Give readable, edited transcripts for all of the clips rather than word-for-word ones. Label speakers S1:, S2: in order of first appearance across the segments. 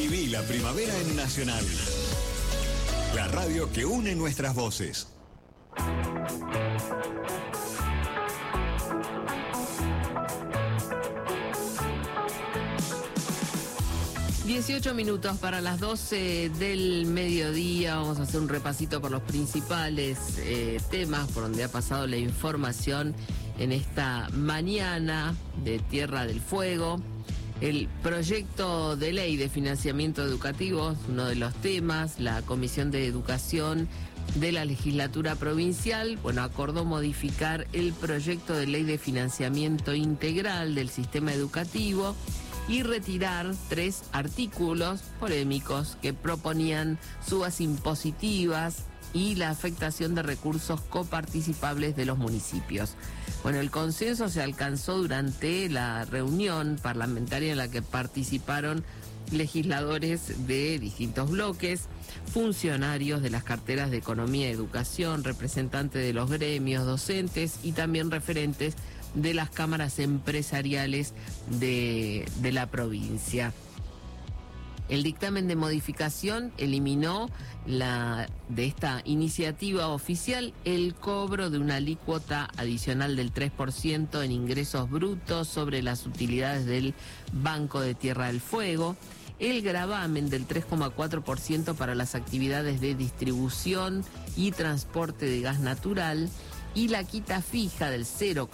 S1: Viví la primavera en Nacional. La radio que une nuestras voces.
S2: ...18 para las 12 del mediodía. Vamos a hacer un repasito por los principales temas por donde ha pasado la información en esta mañana de Tierra del Fuego. El proyecto de ley de financiamiento educativo es uno de los temas. La Comisión de Educación de la legislatura provincial, acordó modificar el proyecto de ley de financiamiento integral del sistema educativo y retirar 3 artículos polémicos que proponían subas impositivas y la afectación de recursos coparticipables de los municipios. El consenso se alcanzó durante la reunión parlamentaria en la que participaron legisladores de distintos bloques, funcionarios de las carteras de Economía y Educación, representantes de los gremios docentes y también referentes de las cámaras empresariales de la provincia. El dictamen de modificación eliminó de esta iniciativa oficial el cobro de una alícuota adicional del 3% en ingresos brutos sobre las utilidades del Banco de Tierra del Fuego, el gravamen del 3,4% para las actividades de distribución y transporte de gas natural y la quita fija del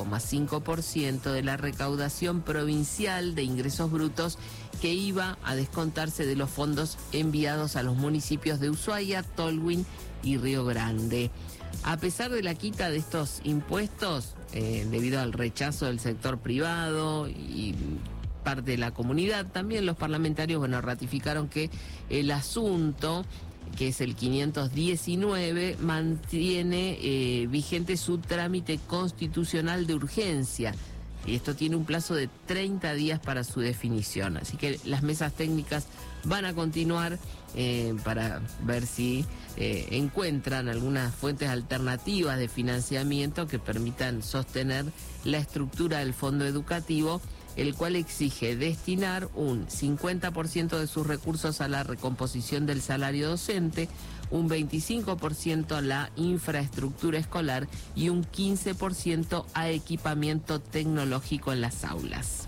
S2: 0,5% de la recaudación provincial de ingresos brutos que iba a descontarse de los fondos enviados a los municipios de Ushuaia, Tolwyn y Río Grande. A pesar de la quita de estos impuestos, debido al rechazo del sector privado y parte de la comunidad, también los parlamentarios ratificaron que el asunto, que es el 519, mantiene vigente su trámite constitucional de urgencia. Y esto tiene un plazo de 30 días para su definición. Así que las mesas técnicas van a continuar para ver si encuentran algunas fuentes alternativas de financiamiento que permitan sostener la estructura del fondo educativo, el cual exige destinar un 50% de sus recursos a la recomposición del salario docente, un 25% a la infraestructura escolar y un 15% a equipamiento tecnológico en las aulas.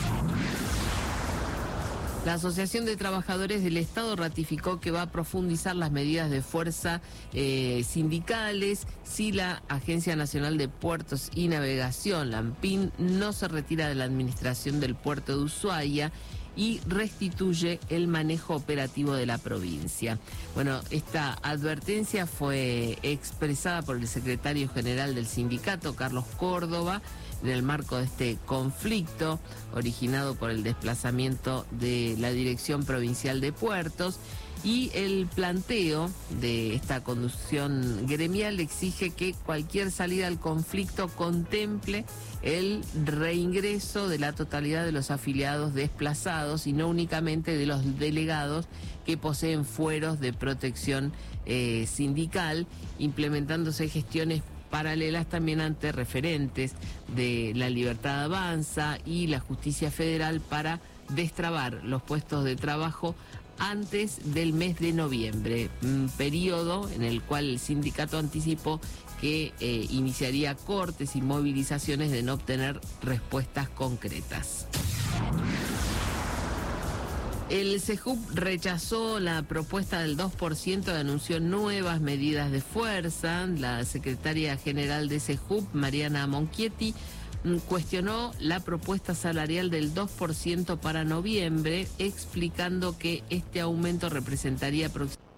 S2: La Asociación de Trabajadores del Estado ratificó que va a profundizar las medidas de fuerza sindicales si la Agencia Nacional de Puertos y Navegación, la ANPIN, no se retira de la administración del puerto de Ushuaia y restituye el manejo operativo de la provincia. Esta advertencia fue expresada por el secretario general del sindicato, Carlos Córdoba, en el marco de este conflicto originado por el desplazamiento de la Dirección Provincial de Puertos, y el planteo de esta conducción gremial exige que cualquier salida al conflicto contemple el reingreso de la totalidad de los afiliados desplazados y no únicamente de los delegados que poseen fueros de protección sindical, implementándose gestiones paralelas también ante referentes de la Libertad Avanza y la Justicia Federal para destrabar los puestos de trabajo antes del mes de noviembre, un periodo en el cual el sindicato anticipó que iniciaría cortes y movilizaciones de no obtener respuestas concretas. El CEJUP rechazó la propuesta del 2% y anunció nuevas medidas de fuerza. La secretaria general de CEJUP, Mariana Monchietti, cuestionó la propuesta salarial del 2% para noviembre, explicando que este aumento representaría aproximadamente